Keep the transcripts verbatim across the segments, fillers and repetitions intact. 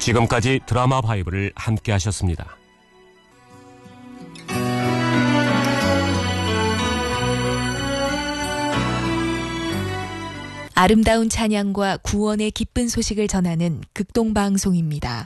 지금까지 드라마 바이블을 함께 하셨습니다. 아름다운 찬양과 구원의 기쁜 소식을 전하는 극동방송입니다.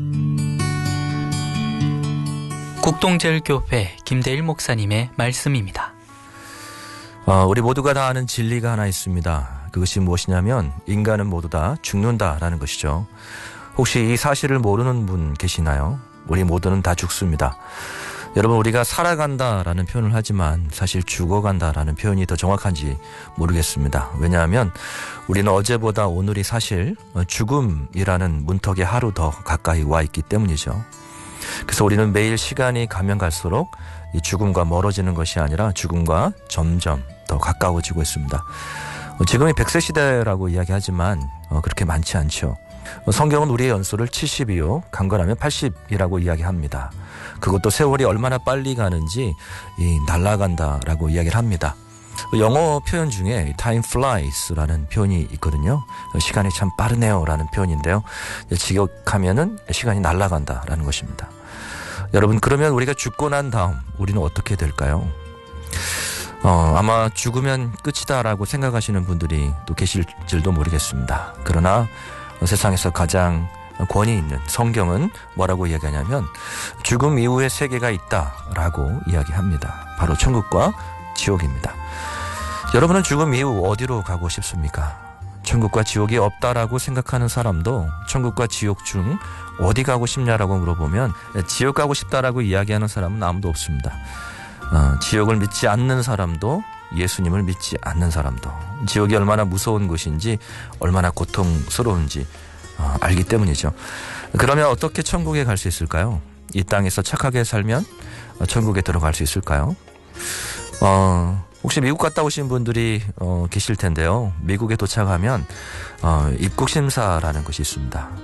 국동제일교회 김대일 목사님의 말씀입니다. 어, 우리 모두가 다 아는 진리가 하나 있습니다. 그것이 무엇이냐면 인간은 모두 다 죽는다라는 것이죠. 혹시 이 사실을 모르는 분 계시나요? 우리 모두는 다 죽습니다. 여러분, 우리가 살아간다라는 표현을 하지만 사실 죽어간다라는 표현이 더 정확한지 모르겠습니다. 왜냐하면 우리는 어제보다 오늘이 사실 죽음이라는 문턱에 하루 더 가까이 와 있기 때문이죠. 그래서 우리는 매일 시간이 가면 갈수록 이 죽음과 멀어지는 것이 아니라 죽음과 점점 더 가까워지고 있습니다. 지금이 백 세 시대라고 이야기하지만 그렇게 많지 않죠. 성경은 우리의 연소를 칠십이요, 강건하면 팔십이라고 이야기합니다. 그것도 세월이 얼마나 빨리 가는지 이 날아간다라고 이야기를 합니다. 영어 표현 중에 time flies라는 표현이 있거든요. 시간이 참 빠르네요라는 표현인데요. 직역하면은 시간이 날아간다라는 것입니다. 여러분, 그러면 우리가 죽고 난 다음 우리는 어떻게 될까요? 어, 아마 죽으면 끝이다라고 생각하시는 분들이 또 계실지도 모르겠습니다. 그러나 세상에서 가장 권위 있는 성경은 뭐라고 이야기하냐면 죽음 이후의 세계가 있다라고 이야기합니다. 바로 천국과 지옥입니다. 여러분은 죽음 이후 어디로 가고 싶습니까? 천국과 지옥이 없다라고 생각하는 사람도 천국과 지옥 중 어디 가고 싶냐라고 물어보면 지옥 가고 싶다라고 이야기하는 사람은 아무도 없습니다. 어, 지옥을 믿지 않는 사람도, 예수님을 믿지 않는 사람도 지옥이 얼마나 무서운 곳인지, 얼마나 고통스러운지 어, 알기 때문이죠. 그러면 어떻게 천국에 갈 수 있을까요? 이 땅에서 착하게 살면 천국에 들어갈 수 있을까요? 어, 혹시 미국 갔다 오신 분들이 어, 계실 텐데요. 미국에 도착하면 어, 입국 심사라는 것이 있습니다.